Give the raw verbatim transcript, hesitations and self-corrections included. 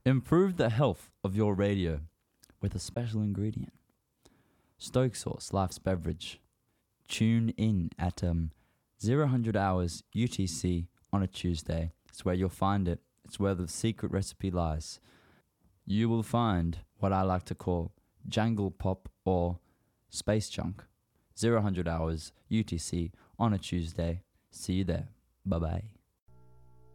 Improve the health of your radio with a special ingredient. Stoke Sauce, Life's Beverage. Tune in at um, zero hundred hours U T C on a Tuesday. It's where you'll find it. It's where the secret recipe lies. You will find what I like to call jangle pop or space junk. zero hundred hours U T C on a Tuesday. See you there. Bye-bye.